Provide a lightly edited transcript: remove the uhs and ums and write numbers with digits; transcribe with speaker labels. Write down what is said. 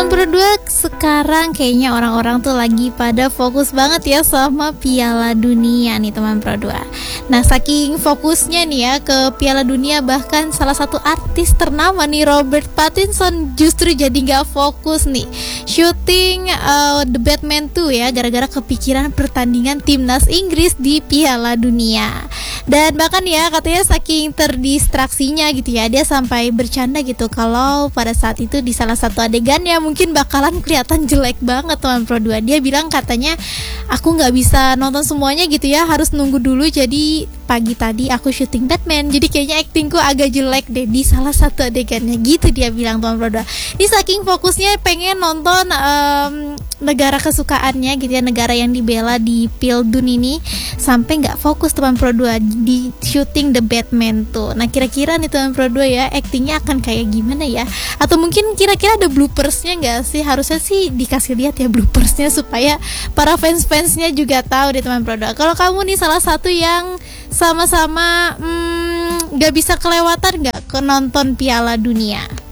Speaker 1: teman berdua, sekarang kayaknya orang-orang tuh lagi pada fokus banget ya sama Piala Dunia nih teman berdua. Nah, saking fokusnya nih ya ke Piala Dunia, bahkan salah satu artis ternama nih, Robert Pattinson, justru jadi gak fokus nih syuting The Batman 2 ya, gara-gara kepikiran pertandingan timnas Inggris di Piala Dunia. Dan bahkan ya katanya saking terdistraksinya gitu ya, dia sampai bercanda gitu kalau pada saat itu di salah satu adegannya mungkin bakalan kelihatan jelek banget teman Pro 2. Dia bilang katanya, aku gak bisa nonton semuanya gitu ya, harus nunggu dulu, jadi pagi tadi aku syuting Batman, jadi kayaknya aktingku agak jelek deh di salah satu adegannya gitu dia bilang teman Pro 2. Ini saking fokusnya pengen nonton negara kesukaannya gitu ya, negara yang dibela di Pildun ini, sampai gak fokus teman Pro 2 di syuting The Batman tuh. Nah, kira-kira nih teman Pro 2 ya, aktingnya akan kayak gimana ya? Atau mungkin kira-kira ada bloopersnya gak sih? Harusnya sih dikasih lihat ya bloopersnya, supaya para fans-fansnya juga tahu deh teman Pro 2. Kalau kamu nih salah satu yang sama-sama gak bisa kelewatan gak ke nonton Piala Dunia?